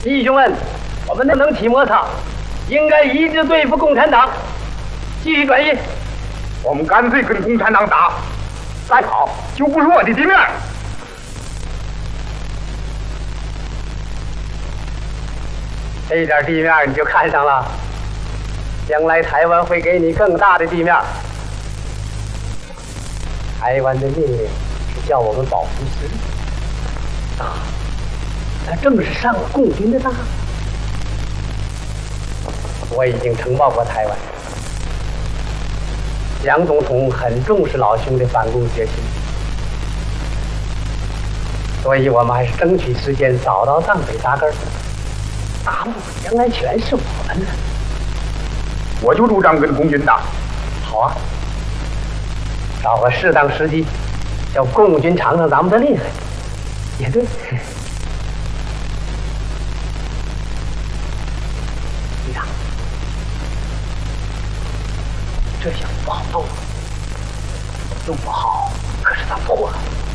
弟兄们，我们能起摩擦，应该一致对付共产党。继续转移， 我们干脆跟共产党打，再好就不是我的地面。 这点地面你就看上了，将来台湾会给你更大的地面。台湾的命令是叫我们保护实力啊，那正是上了共军的当。我已经呈报过台湾，蒋总统很重视老兄的反共决心，所以我们还是争取时间早到藏北扎根，大陆将来全是我们的。 我就主张跟共军打。 好啊，找个适当时机，叫共军尝尝咱们的厉害，也对。队长，这小子不好弄，弄不好可是他破了。